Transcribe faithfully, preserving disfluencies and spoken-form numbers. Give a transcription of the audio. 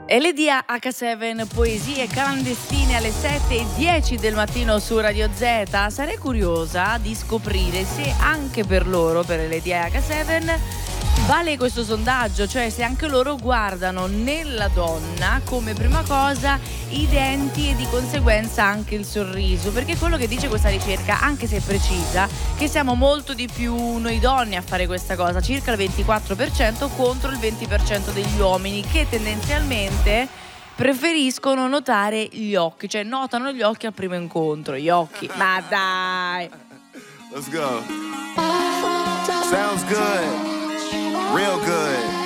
L D H sette, poesie clandestine alle sette e dieci del mattino su Radio Z. Sarei curiosa di scoprire se anche per loro, per L D H sette, vale questo sondaggio, cioè se anche loro guardano nella donna come prima cosa i denti e di conseguenza anche il sorriso, perché quello che dice questa ricerca, anche se precisa, che siamo molto di più noi donne a fare questa cosa, circa il ventiquattro per cento contro il venti per cento degli uomini, che tendenzialmente preferiscono notare gli occhi, cioè notano gli occhi al primo incontro, gli occhi, ma dai! Let's go. Sounds good. Real good.